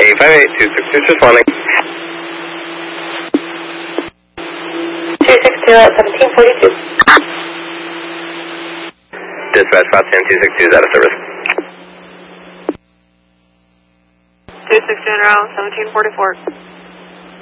58, 262, responding. 262 at 1742. Dispatch, Potsdam 262 is out of service. 262 en route, 1744.